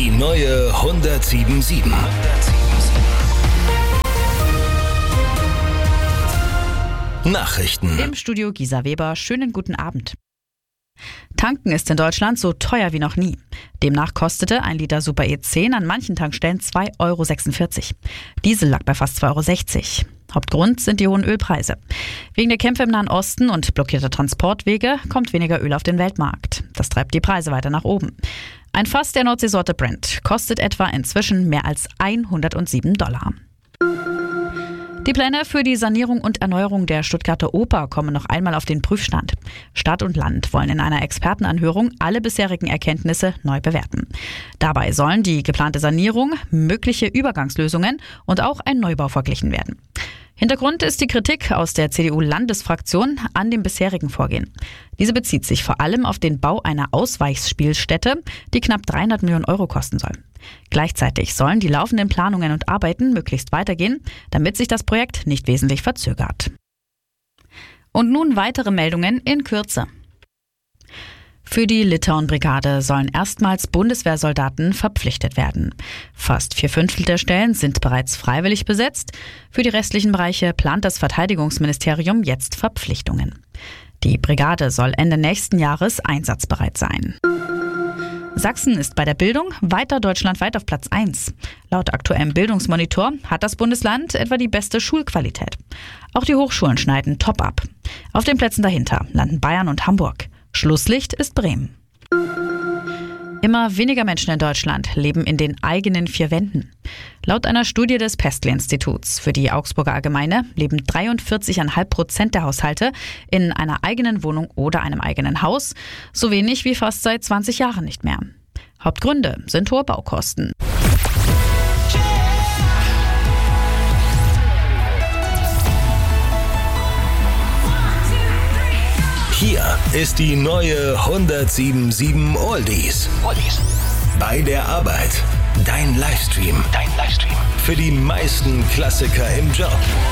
Die neue 107.7. Nachrichten. Im Studio Gisa Weber, schönen guten Abend. Tanken ist in Deutschland so teuer wie noch nie. Demnach kostete ein Liter Super E10 an manchen Tankstellen 2,46 €. Diesel lag bei fast 2,60 €. Hauptgrund sind die hohen Ölpreise. Wegen der Kämpfe im Nahen Osten und blockierter Transportwege kommt weniger Öl auf den Weltmarkt. Das treibt die Preise weiter nach oben. Ein Fass der Nordseesorte Brent kostet etwa inzwischen mehr als $107. Die Pläne für die Sanierung und Erneuerung der Stuttgarter Oper kommen noch einmal auf den Prüfstand. Stadt und Land wollen in einer Expertenanhörung alle bisherigen Erkenntnisse neu bewerten. Dabei sollen die geplante Sanierung, mögliche Übergangslösungen und auch ein Neubau verglichen werden. Hintergrund ist die Kritik aus der CDU-Landesfraktion an dem bisherigen Vorgehen. Diese bezieht sich vor allem auf den Bau einer Ausweichspielstätte, die knapp 300 Millionen € kosten soll. Gleichzeitig sollen die laufenden Planungen und Arbeiten möglichst weitergehen, damit sich das Projekt nicht wesentlich verzögert. Und nun weitere Meldungen in Kürze. Für die Litauen-Brigade sollen erstmals Bundeswehrsoldaten verpflichtet werden. Fast 4/5 der Stellen sind bereits freiwillig besetzt. Für die restlichen Bereiche plant das Verteidigungsministerium jetzt Verpflichtungen. Die Brigade soll Ende nächsten Jahres einsatzbereit sein. Sachsen ist bei der Bildung weiter deutschlandweit auf Platz 1. Laut aktuellem Bildungsmonitor hat das Bundesland etwa die beste Schulqualität. Auch die Hochschulen schneiden top ab. Auf den Plätzen dahinter landen Bayern und Hamburg. Schlusslicht ist Bremen. Immer weniger Menschen in Deutschland leben in den eigenen 4 Wänden. Laut einer Studie des Pestel-Instituts für die Augsburger Allgemeine leben 43,5% der Haushalte in einer eigenen Wohnung oder einem eigenen Haus, so wenig wie fast seit 20 Jahren nicht mehr. Hauptgründe sind hohe Baukosten. Hier ist die neue 107.7 Oldies. Bei der Arbeit. Dein Livestream. Für die meisten Klassiker im Job.